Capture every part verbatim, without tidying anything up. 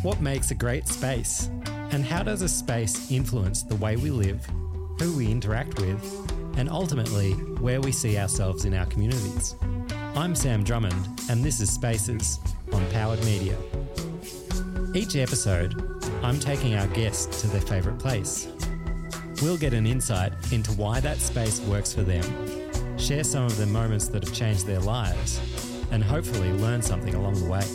What makes a great space? And how does a space influence the way we live, who we interact with, and ultimately where we see ourselves in our communities? I'm Sam Drummond, and this is Spaces on Powered Media. Each episode, I'm taking our guests to their favourite place. We'll get an insight into why that space works for them, share some of the moments that have changed their lives, and hopefully learn something along the way.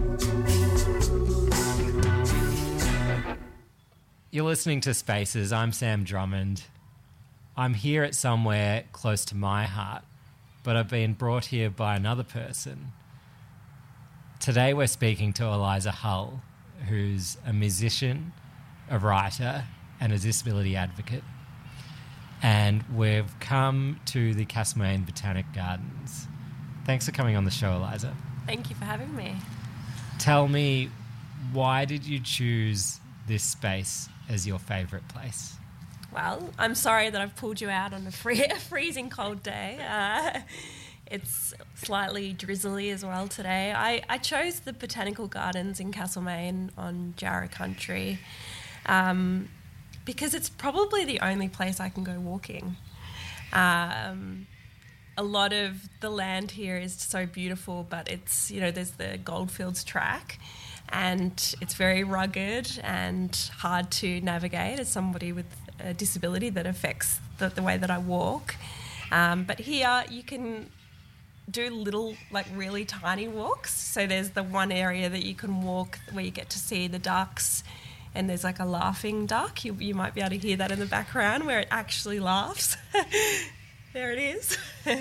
You're listening to Spaces. I'm Sam Drummond. I'm here at somewhere close to my heart, but I've been brought here by another person. Today we're speaking to Eliza Hull, who's a musician, a writer, and a disability advocate. And we've come to the Castlemaine Botanic Gardens. Thanks for coming on the show, Eliza. Thank you for having me. Tell me, why did you choose this space as your favourite place? Well, I'm sorry that I've pulled you out on a, free, a freezing cold day. Uh, it's slightly drizzly as well today. I, I chose the Botanical Gardens in Castlemaine on Jarrah Country um, because it's probably the only place I can go walking. Um, a lot of the land here is so beautiful, but it's, you know, there's the Goldfields track, and it's very rugged and hard to navigate as somebody with a disability that affects the, the way that I walk. Um, but here you can do little, like really tiny walks. So there's the one area that you can walk where you get to see the ducks, and there's like a laughing duck. You, you might be able to hear that in the background where it actually laughs. There it is.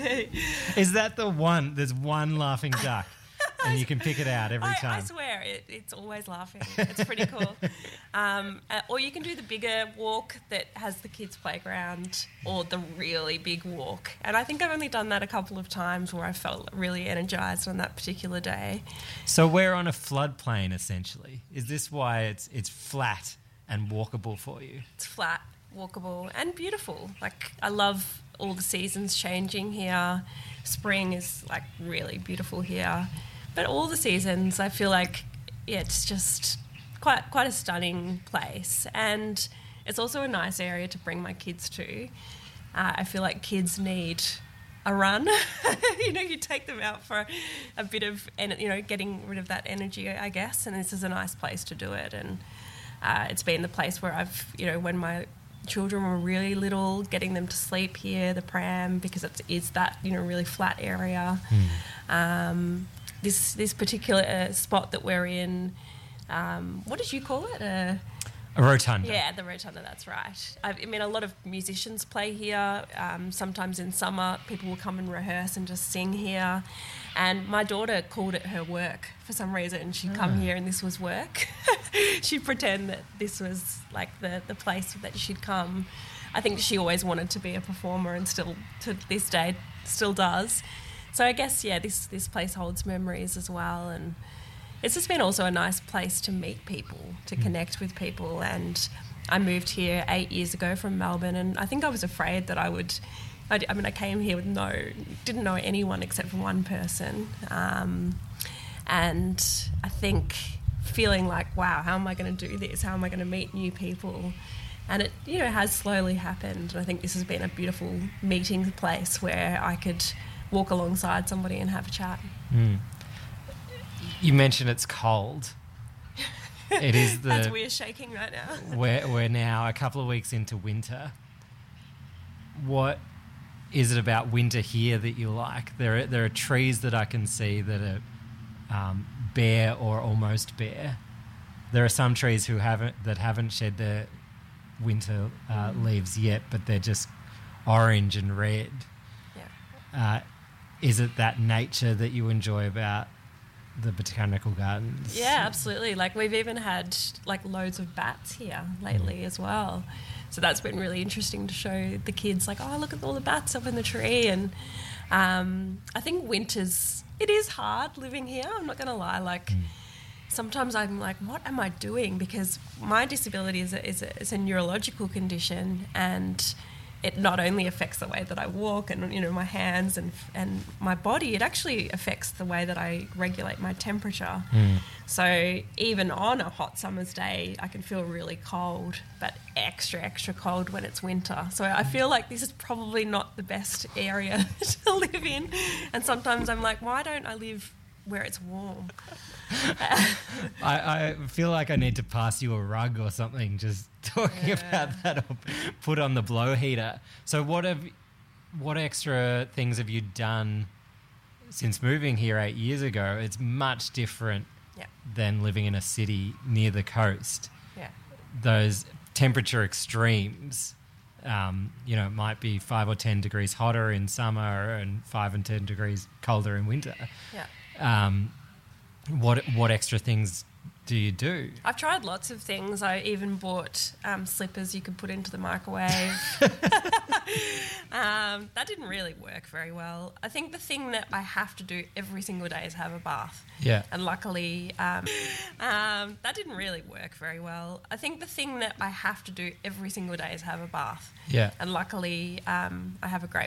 Is that the one? There's one laughing duck. And you can pick it out every I, time. I swear, it, it's always laughing. It's pretty cool. Um, uh, or you can do the bigger walk that has the kids' playground, or the really big walk. And I think I've only done that a couple of times where I felt really energised on that particular day. So we're on a floodplain, essentially. Is this why it's it's flat and walkable for you? It's flat, walkable, and beautiful. Like, I love all the seasons changing here. Spring is, like, really beautiful here. But all the seasons, I feel like yeah, it's just quite quite a stunning place. And it's also a nice area to bring my kids to. Uh, I feel like kids need a run. You know, you take them out for a bit of, you know, getting rid of that energy, I guess, and this is a nice place to do it. And uh, it's been the place where I've, you know, when my children were really little, getting them to sleep here, the pram, because it is that, you know, really flat area. Mm. Um This this particular uh, spot that we're in, um, what did you call it? Uh, a rotunda. Yeah, the rotunda, that's right. I, I mean, a lot of musicians play here. Um, sometimes in summer, people will come and rehearse and just sing here. And my daughter called it her work for some reason. She'd come Ah. here and this was work. She'd pretend that this was like the, the place that she'd come. I think she always wanted to be a performer, and still to this day still does. So I guess, yeah, this, this place holds memories as well, and it's just been also a nice place to meet people, to mm. connect with people. And I moved here eight years ago from Melbourne, and I think I was afraid that I would, I, I mean, I came here with no, didn't know anyone except for one person. Um, and I think feeling like, wow, how am I going to do this? How am I going to meet new people? And it, you know, has slowly happened. And I think this has been a beautiful meeting place where I could walk alongside somebody and have a chat. Mm. You mentioned it's cold. It is the... As we're shaking right now. we're, we're now a couple of weeks into winter. What is it about winter here that you like? There are, there are trees that I can see that are um, bare or almost bare. There are some trees who haven't that haven't shed their winter uh, mm. leaves yet, but they're just orange and red. Yeah. Uh, Is it that nature that you enjoy about the Botanical Gardens? Yeah, absolutely. Like, we've even had like loads of bats here lately mm. as well. So that's been really interesting to show the kids, like, oh, look at all the bats up in the tree. And um, I think winters, it is hard living here. I'm not going to lie. Like, mm. sometimes I'm like, what am I doing? Because my disability is a, is a, is a neurological condition, and it not only affects the way that I walk and, you know, my hands and and my body, it actually affects the way that I regulate my temperature. Mm. So even on a hot summer's day, I can feel really cold, but extra, extra cold when it's winter. So I feel like this is probably not the best area to live in. And sometimes I'm like, why don't I live where it's warm? I, I feel like I need to pass you a rug or something just talking Yeah. about that, or put on the blow heater. So what have what extra things have you done since moving here eight years ago? It's much different Yeah. than living in a city near the coast. Yeah. Those temperature extremes, um, you know, it might be five or ten degrees hotter in summer and five and ten degrees colder in winter. Yeah. Um, what what extra things do you do? I've tried lots of things. I even bought um, slippers you could put into the microwave. um, that didn't really work very well. I think the thing that I have to do every single day is have a bath. Yeah. And luckily, um, um, that didn't really work very well. I think the thing that I have to do every single day is have a bath. Yeah. And luckily, um, I have a great